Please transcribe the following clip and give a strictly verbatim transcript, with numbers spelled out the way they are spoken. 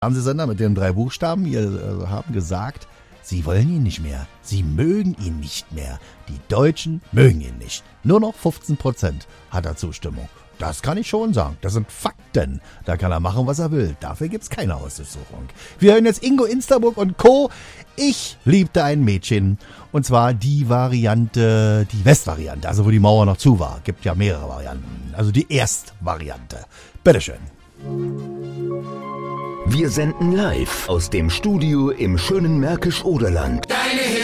Fernsehsender mit den drei Buchstaben hier äh, haben gesagt, sie wollen ihn nicht mehr. Sie mögen ihn nicht mehr. Die Deutschen mögen ihn nicht. Nur noch fünfzehn Prozent hat er Zustimmung. Das kann ich schon sagen. Das sind Fakten. Da kann er machen, was er will. Dafür gibt's keine Hausdurchsuchung. Wir hören jetzt Ingo Insterburg und Co. Ich liebte ein Mädchen. Und zwar die Variante, die Westvariante, also wo die Mauer noch zu war. Gibt ja mehrere Varianten. Also die Erstvariante. Bitteschön. Wir senden live aus dem Studio im schönen Märkisch-Oderland.